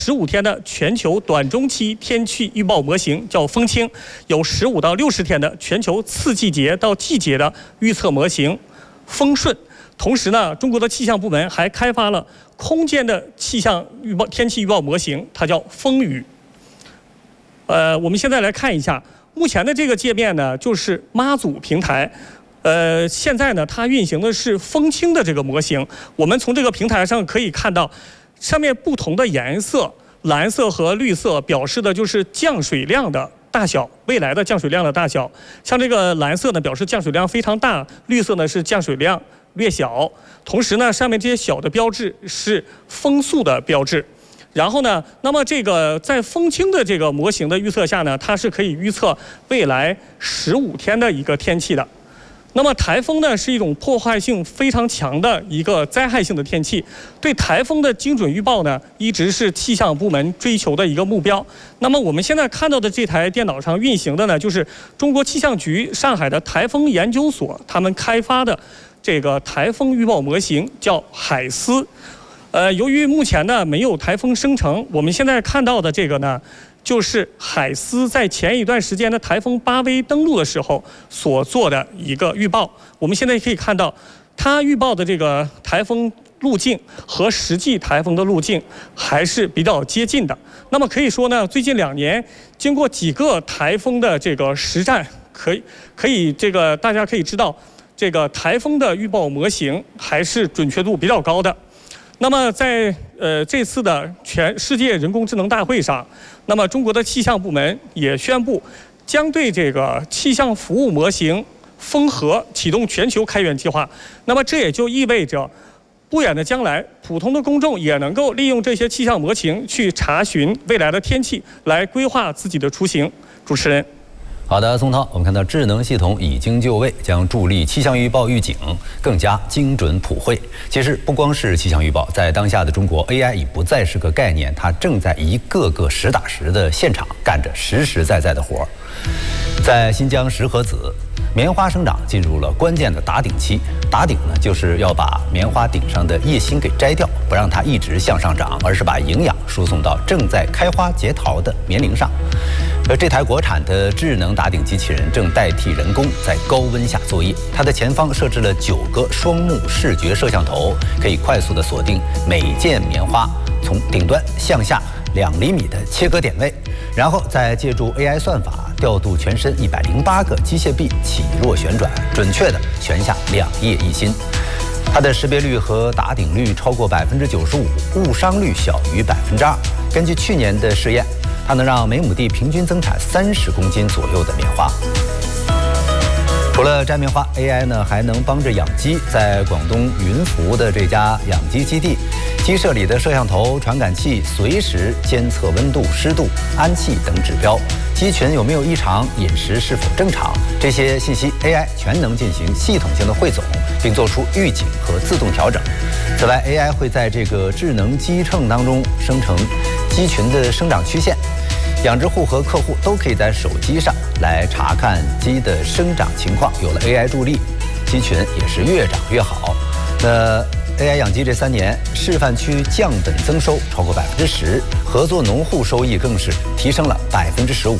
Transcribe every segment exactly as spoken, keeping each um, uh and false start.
十五天的全球短中期天气预报模型叫风清，有十五到六十天的全球次季节到季节的预测模型风顺。同时呢，中国的气象部门还开发了空间的气象预报天气预报模型，它叫风雨。呃，我们现在来看一下目前的这个界面呢，就是妈祖平台。呃，现在呢，它运行的是风清的这个模型。我们从这个平台上可以看到，上面不同的颜色，蓝色和绿色表示的就是降水量的大小，未来的降水量的大小。像这个蓝色呢，表示降水量非常大；绿色呢是降水量略小。同时呢，上面这些小的标志是风速的标志。然后呢，那么这个在风清的这个模型的预测下呢，它是可以预测未来十五天的一个天气的。那么台风呢，是一种破坏性非常强的一个灾害性的天气，对台风的精准预报呢，一直是气象部门追求的一个目标。那么我们现在看到的这台电脑上运行的呢，就是中国气象局上海的台风研究所他们开发的这个台风预报模型，叫海思。呃，由于目前呢没有台风生成，我们现在看到的这个呢，就是海思在前一段时间的台风巴威登陆的时候所做的一个预报。我们现在可以看到，它预报的这个台风路径和实际台风的路径还是比较接近的。那么可以说呢，最近两年经过几个台风的这个实战，可以可以这个大家可以知道，这个台风的预报模型还是准确度比较高的。那么在呃这次的全世界人工智能大会上，那么中国的气象部门也宣布，将对这个气象服务模型风和启动全球开源计划。那么这也就意味着，不远的将来，普通的公众也能够利用这些气象模型去查询未来的天气，来规划自己的出行。主持人。 好的，宋涛，我们看到智能系统已经就位，将助力气象预报预警更加精准普惠。其实不光是气象预报，在当下的中国 ，A I 已不再是个概念，它正在一个个实打实的现场干着实实在在的活儿。在新疆石河子，棉花生长进入了关键的打顶期。打顶呢，就是要把棉花顶上的叶芯给摘掉，不让它一直向上涨，而是把营养输送到正在开花结桃的棉铃上。而这台国产的智能打顶机器人正代替人工在高温下作业，它的前方设置了九个双目视觉摄像头，可以快速的锁定每件棉花从顶端向下两厘米的切割点位，然后再借助 A I 算法调度全身一百零八个机械臂起落旋转，准确的旋下两叶一心。它的识别率和打顶率超过百分之九十五，误伤率小于百分之二。根据去年的试验，它能让每亩地平均增产三十公斤左右的棉花。除了摘棉花 ，A I 呢还能帮着养鸡。在广东云浮的这家养鸡基地，鸡舍里的摄像头、传感器随时监测温度、湿度、氨气等指标，鸡群有没有异常，饮食是否正常，这些信息 A I 全能进行系统性的汇总，并做出预警和自动调整。此外 ，A I 会在这个智能鸡秤当中生成鸡群的生长曲线。养殖户和客户都可以在手机上来查看鸡的生长情况，有了 A I 助力，鸡群也是越长越好。那 A I 养鸡这三年，示范区降本增收超过百分之十，合作农户收益更是提升了百分之十五。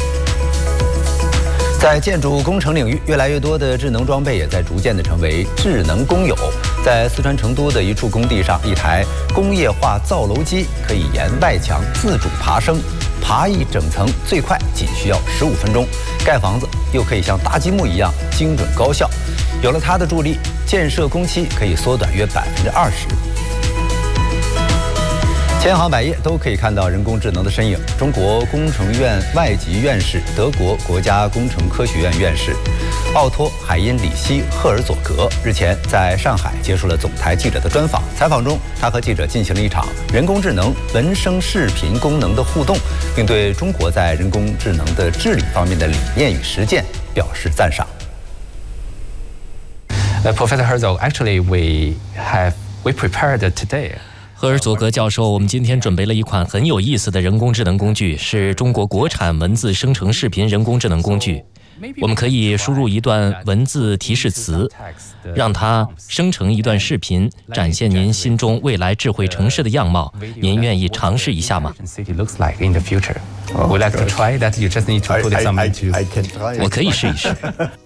在建筑工程领域，越来越多的智能装备也在逐渐的成为智能公有。在四川成都的一处工地上，一台工业化造楼机可以沿外墙自主爬升，爬一整层最快仅需要十五分钟，盖房子又可以像搭积木一样精准高效。有了它的助力，建设工期可以缩短约百分之二十。千行百业都可以看到人工智能的身影。中国工程院外籍院士、德国国家工程科学院院士奥托·海因里希·赫尔佐格日前在上海接受了总台记者的专访。采访中，他和记者进行了一场人工智能文声视频功能的互动，并对中国在人工智能的治理方面的理念与实践表示赞赏。 Uh, Professor Herzog, actually, we have we prepared today. 赫尔佐格教授，我们今天准备了一款很有意思的人工智能工具，是中国国产文字生成视频人工智能工具。 我们可以输入一段文字提示词，让它生成一段视频，展现您心中未来智慧城市的样貌。您愿意尝试一下吗？ Would like to try that? You just need to put it some into. 我可以试一试。